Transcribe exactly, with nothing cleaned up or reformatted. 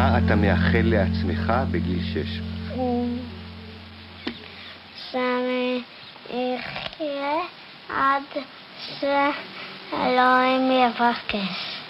מה אתה מאחל לעצמך בגיל שש? שאני אחיה עד שאלוהים יבקש.